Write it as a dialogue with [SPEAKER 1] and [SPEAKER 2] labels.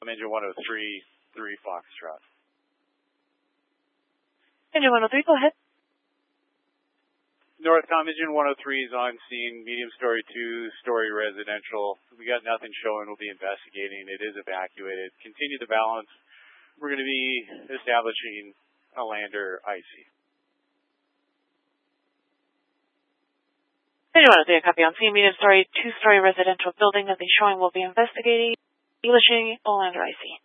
[SPEAKER 1] Engine 103, 3 Foxtrot.
[SPEAKER 2] Engine 103, go ahead.
[SPEAKER 1] Northcom Engine 103 is on scene, medium story 2-story residential. We got nothing showing, we'll be investigating. It is evacuated. Continue the balance. We're going to be establishing a lander IC.
[SPEAKER 2] Engine 103, copy on scene, medium story 2-story residential building. Nothing showing, we'll be investigating. Establishing a lander IC.